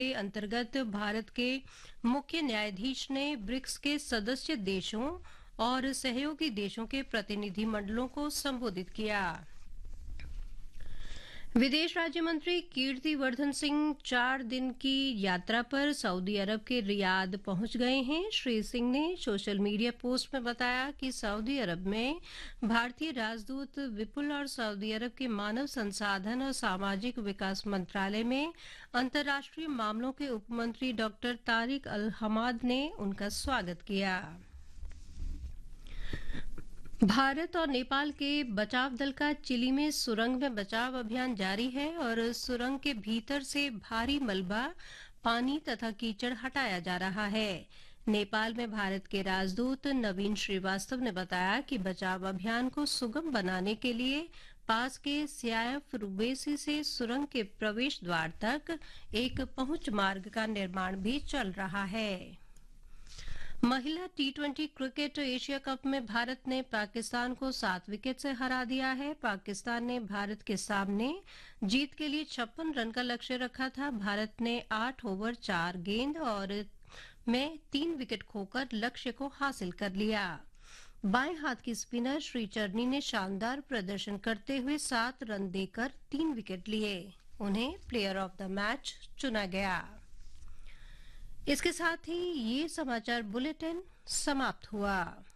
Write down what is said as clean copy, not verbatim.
के अंतर्गत भारत के मुख्य न्यायाधीश ने ब्रिक्स के सदस्य देशों और सहयोगी देशों के प्रतिनिधिमंडलों को संबोधित किया। विदेश राज्य मंत्री कीर्तिवर्धन सिंह 4 दिन की यात्रा पर सऊदी अरब के रियाद पहुंच गए हैं। श्री सिंह ने सोशल मीडिया पोस्ट में बताया कि सऊदी अरब में भारतीय राजदूत विपुल और सऊदी अरब के मानव संसाधन और सामाजिक विकास मंत्रालय में अंतर्राष्ट्रीय मामलों के उपमंत्री डॉक्टर तारिक अल हमाद ने उनका स्वागत किया। भारत और नेपाल के बचाव दल का चिली में सुरंग में बचाव अभियान जारी है और सुरंग के भीतर से भारी मलबा, पानी तथा कीचड़ हटाया जा रहा है। नेपाल में भारत के राजदूत नवीन श्रीवास्तव ने बताया कि बचाव अभियान को सुगम बनाने के लिए पास के सियाफ रुबेसी से सुरंग के प्रवेश द्वार तक एक पहुंच मार्ग का निर्माण भी चल रहा है। महिला T20 क्रिकेट एशिया कप में भारत ने पाकिस्तान को 7 विकेट से हरा दिया है। पाकिस्तान ने भारत के सामने जीत के लिए 56 रन का लक्ष्य रखा था। भारत ने 8 ओवर 4 गेंद और में 3 विकेट खोकर लक्ष्य को हासिल कर लिया। बाएं हाथ की स्पिनर श्रीचरनी ने शानदार प्रदर्शन करते हुए 7 रन देकर 3 विकेट लिए। उन्हें प्लेयर ऑफ द मैच चुना गया। इसके साथ ही ये समाचार बुलेटिन समाप्त हुआ।